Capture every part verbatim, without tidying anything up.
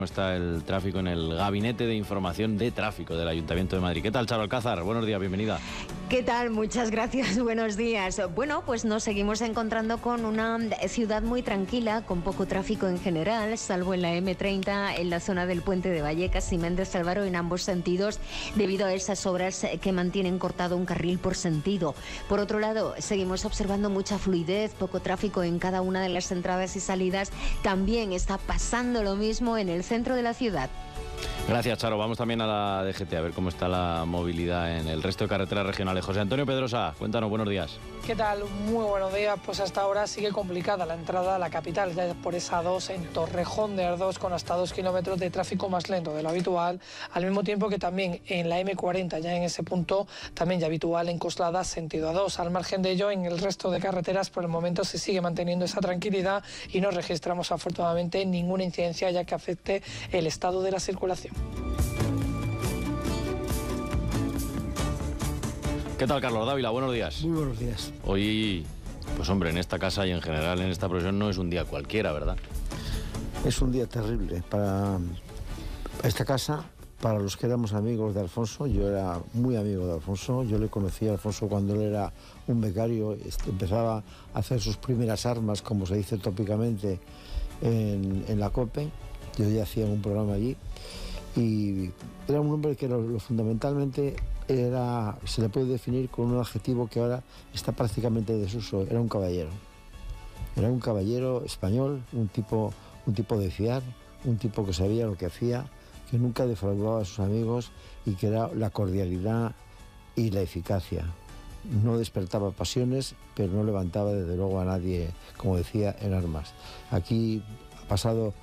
Está el tráfico en el Gabinete de Información de Tráfico del Ayuntamiento de Madrid. ¿Qué tal, Charo Alcázar? Buenos días, bienvenida. ¿Qué tal? Muchas gracias, buenos días. Bueno, pues nos seguimos encontrando con una ciudad muy tranquila, con poco tráfico en general, salvo en la eme treinta, en la zona del Puente de Vallecas y Méndez Álvaro en ambos sentidos, debido a esas obras que mantienen cortado un carril por sentido. Por otro lado, seguimos observando mucha fluidez, poco tráfico en cada una de las entradas y salidas. También está pasando lo mismo en el centro de la ciudad. Gracias, Charo. Vamos también a la D G T a ver cómo está la movilidad en el resto de carreteras regionales. José Antonio Pedrosa, cuéntanos, buenos días. ¿Qué tal? Muy buenos días. Pues hasta ahora sigue complicada la entrada a la capital, ya por esa dos en Torrejón de Ardoz, con hasta dos kilómetros de tráfico más lento de lo habitual, al mismo tiempo que también en la eme cuarenta, ya en ese punto también ya habitual en Coslada, sentido A dos. Al margen de ello, en el resto de carreteras por el momento se sigue manteniendo esa tranquilidad y no registramos afortunadamente ninguna incidencia ya que afecte el estado de la circulación. ¿Qué tal, Carlos Dávila? Buenos días. Muy buenos días. Hoy, pues hombre, en esta casa y en general en esta profesión no es un día cualquiera, ¿verdad? Es un día terrible para esta casa, para los que éramos amigos de Alfonso. Yo era muy amigo de Alfonso, yo le conocí a Alfonso cuando él era un becario, empezaba a hacer sus primeras armas, como se dice tópicamente, en, en la COPE. Yo ya hacía un programa allí y era un hombre que lo, lo fundamentalmente era, se le puede definir con un adjetivo que ahora está prácticamente en desuso: era un caballero. Era un caballero español, un tipo, un tipo de fiar, un tipo que sabía lo que hacía, que nunca defraudaba a sus amigos y que era la cordialidad y la eficacia. No despertaba pasiones, pero no levantaba desde luego a nadie, como decía, en armas. Aquí ha pasado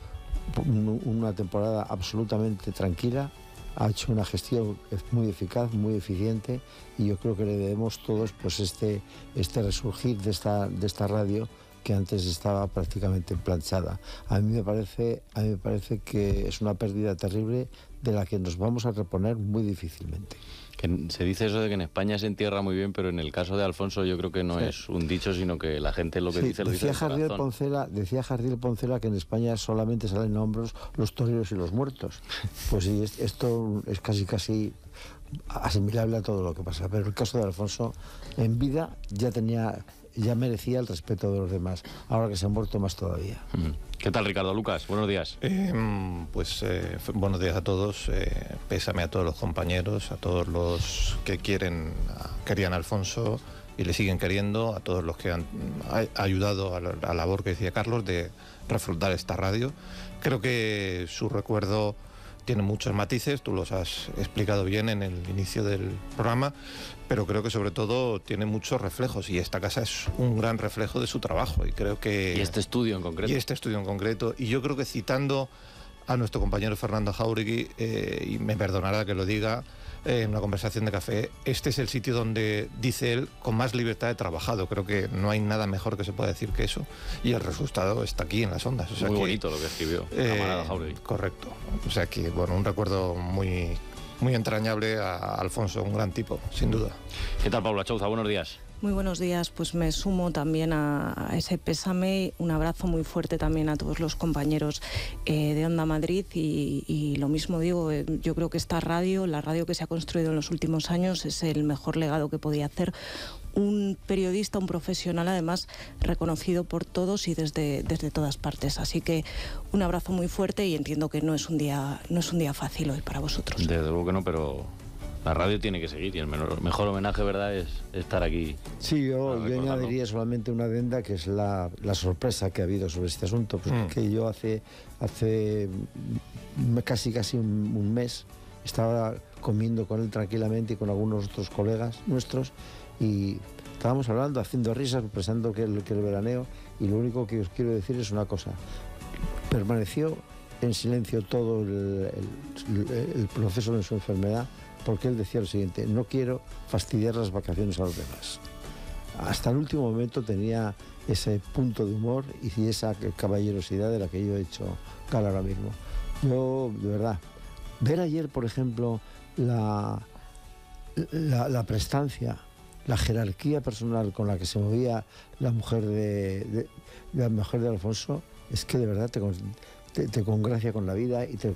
una temporada absolutamente tranquila, ha hecho una gestión muy eficaz, muy eficiente, y yo creo que le debemos todos pues este, este resurgir de esta, de esta radio que antes estaba prácticamente planchada. A mí me parece, a mí me parece que es una pérdida terrible de la que nos vamos a reponer muy difícilmente. Que se dice eso de que en España se entierra muy bien, pero en el caso de Alfonso yo creo que no sí. es un dicho, sino que la gente lo que sí, dice lo decía dice de Jardiel corazón. Poncela, decía Jardiel Poncela que en España solamente salen a hombros los toreros y los muertos. Pues sí, esto es casi casi asimilable a todo lo que pasa. Pero el caso de Alfonso, en vida ya tenía, ya merecía el respeto de los demás. Ahora que se ha muerto, más todavía. ¿Qué tal, Ricardo Lucas? Buenos días. Eh, pues eh, buenos días a todos. Eh, pésame a todos los compañeros, a todos los que quieren, querían a Alfonso y le siguen queriendo, a todos los que han a, ayudado a la, a la labor que decía Carlos de reflotar esta radio. Creo que su recuerdo tiene muchos matices, tú los has explicado bien en el inicio del programa, pero creo que sobre todo tiene muchos reflejos, y esta casa es un gran reflejo de su trabajo, y creo que... Y este estudio en concreto. Y este estudio en concreto, y yo creo que citando a nuestro compañero Fernando Jáuregui, eh, y me perdonará que lo diga, eh, en una conversación de café, este es el sitio donde, dice él, con más libertad he trabajado. Creo que no hay nada mejor que se pueda decir que eso, y el resultado está aquí en las ondas. O sea, muy que, bonito lo que escribió eh, camarada Jáuregui. Correcto. O sea que, bueno, un recuerdo muy, muy entrañable a Alfonso, un gran tipo, sin duda. ¿Qué tal, Paula Chouza? Buenos días. Muy buenos días, pues me sumo también a, a ese pésame, un abrazo muy fuerte también a todos los compañeros eh, de Onda Madrid, y, y lo mismo digo, eh, yo creo que esta radio, la radio que se ha construido en los últimos años, es el mejor legado que podía hacer un periodista, un profesional, además reconocido por todos y desde, desde todas partes. Así que un abrazo muy fuerte, y entiendo que no es un día, no es un día fácil hoy para vosotros. Desde luego que no, pero la radio tiene que seguir, y el mejor, mejor homenaje, ¿verdad?, es estar aquí. Sí, yo, yo añadiría solamente una adenda, que es la, la sorpresa que ha habido sobre este asunto, pues mm. que yo hace, hace casi casi un, un mes estaba comiendo con él tranquilamente y con algunos otros colegas nuestros, y estábamos hablando, haciendo risas, pensando que el, que el veraneo, y lo único que os quiero decir es una cosa: permaneció en silencio todo el, el, el proceso de su enfermedad, porque él decía lo siguiente: no quiero fastidiar las vacaciones a los demás. Hasta el último momento tenía ese punto de humor y esa caballerosidad de la que yo he hecho gala ahora mismo. Yo, de verdad, ver ayer, por ejemplo, la, la, la prestancia, la jerarquía personal con la que se movía la mujer de, de, la mujer de Alfonso, es que de verdad te, te, te congracia con la vida y te,